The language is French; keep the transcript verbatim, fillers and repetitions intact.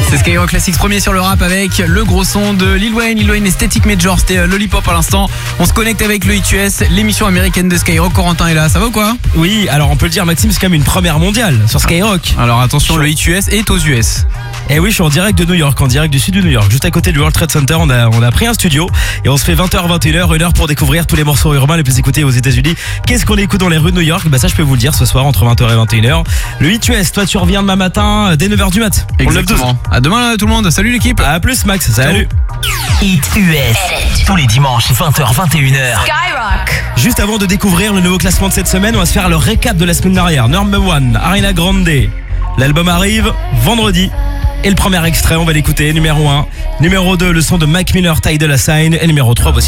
C'est Skyrock Classics premier sur le rap avec le gros son de Lil Wayne, Lil Wayne Aesthetic Major, c'était Lollipop à l'instant. On se connecte avec le Hit U S, l'émission américaine de Skyrock. Corentin est là, ça va ou quoi? Oui, alors on peut le dire Maxime, c'est quand même une première mondiale sur Skyrock. Alors attention, le Hit U S est aux U S. Eh oui, je suis en direct de New York, en direct du sud de New York, juste à côté du World Trade Center. On a, on a pris un studio et on se fait vingt heures, vingt et une heures, une heure pour découvrir tous les morceaux urbains les plus écoutés aux États-Unis. Qu'est-ce qu'on écoute dans les rues de New York? Bah ça, je peux vous le dire ce soir entre vingt heures et vingt et une heures. Le Hit U S, toi tu reviens demain matin dès neuf heures du mat. Pour le neuf douze. À demain là, tout le monde. Salut l'équipe. À plus Max. Salut. Hit U S, tous les dimanches vingt heures, vingt et une heures. Skyrock. Juste avant de découvrir le nouveau classement de cette semaine, on va se faire le récap de la semaine dernière. Number one, Ariana Grande. L'album arrive vendredi. Et le premier extrait, on va l'écouter. Numéro un. Numéro deux, le son de Mac Miller, Ty Dolla Sign. Et numéro trois, voici